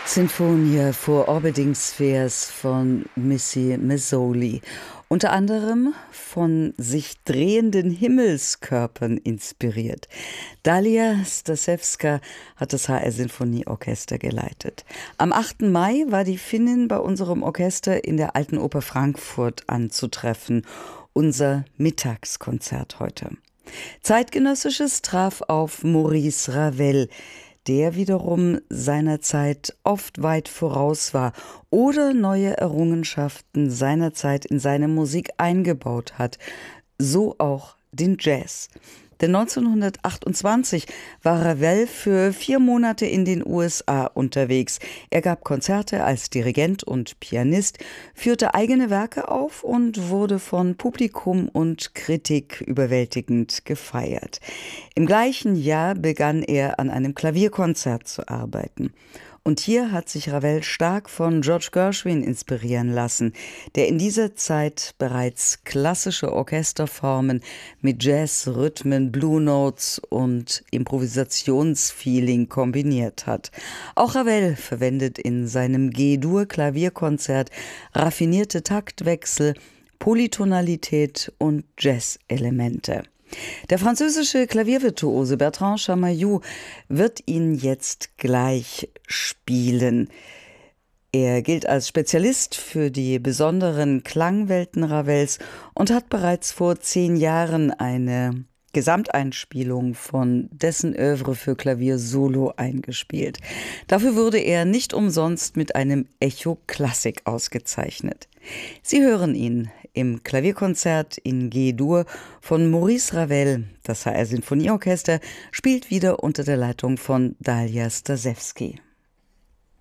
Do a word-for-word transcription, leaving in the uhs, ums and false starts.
Sinfonia vor Orbiting Spheres von Missy Mazzoli. Unter anderem von sich drehenden Himmelskörpern inspiriert. Dalia Stasewska hat das H R Sinfonieorchester geleitet. Am achten Mai war die Finnin bei unserem Orchester in der Alten Oper Frankfurt anzutreffen. Unser Mittagskonzert heute. Zeitgenössisches traf auf Maurice Ravel, der wiederum seiner Zeit oft weit voraus war oder neue Errungenschaften seiner Zeit in seine Musik eingebaut hat, so auch den Jazz. Denn neunzehnhundertachtundzwanzig war Ravel für vier Monate in den U S A unterwegs. Er gab Konzerte als Dirigent und Pianist, führte eigene Werke auf und wurde von Publikum und Kritik überwältigend gefeiert. Im gleichen Jahr begann er an einem Klavierkonzert zu arbeiten. Und hier hat sich Ravel stark von George Gershwin inspirieren lassen, der in dieser Zeit bereits klassische Orchesterformen mit Jazzrhythmen, Blue Notes und Improvisationsfeeling kombiniert hat. Auch Ravel verwendet in seinem G-Dur-Klavierkonzert raffinierte Taktwechsel, Polytonalität und Jazz-Elemente. Der französische Klaviervirtuose Bertrand Chamayou wird ihn jetzt gleich spielen. Er gilt als Spezialist für die besonderen Klangwelten Ravels und hat bereits vor zehn Jahren eine Gesamteinspielung von dessen Œuvre für Klavier solo eingespielt. Dafür wurde er nicht umsonst mit einem Echo Klassik ausgezeichnet. Sie hören ihn im Klavierkonzert in G-Dur von Maurice Ravel. Das H R Sinfonieorchester spielt wieder unter der Leitung von Dalia Stasewski.